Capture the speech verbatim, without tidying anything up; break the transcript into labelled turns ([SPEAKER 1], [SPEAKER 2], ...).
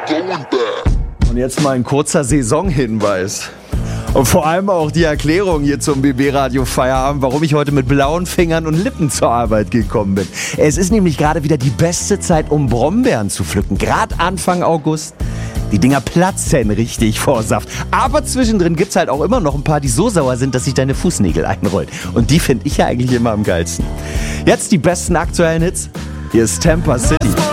[SPEAKER 1] Und jetzt mal ein kurzer Saisonhinweis. Und vor allem auch die Erklärung hier zum B B-Radio Feierabend, warum ich heute mit blauen Fingern und Lippen zur Arbeit gekommen bin. Es ist nämlich gerade wieder die beste Zeit, um Brombeeren zu pflücken. Gerade Anfang August. Die Dinger platzen richtig vor Saft. Aber zwischendrin gibt's halt auch immer noch ein paar, die so sauer sind, dass sich deine Fußnägel einrollen. Und die finde ich ja eigentlich immer am geilsten. Jetzt die besten aktuellen Hits. Hier ist Tampa City.